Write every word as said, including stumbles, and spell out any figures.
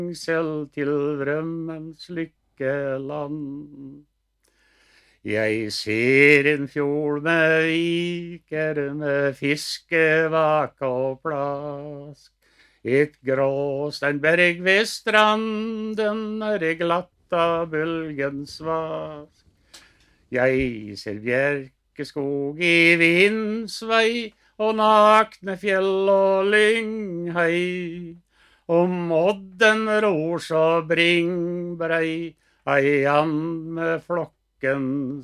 Selv til drømmens lykkeland. Jeg ser en fjord med viker, med fiskevak og plask. Et gråsteinberg ved stranden er det glatt av bølgens vask. Jeg ser bjerkeskog i vindsvei og nakne fjell og lynghei. Om odden ror så bringbrei, ei and med flokken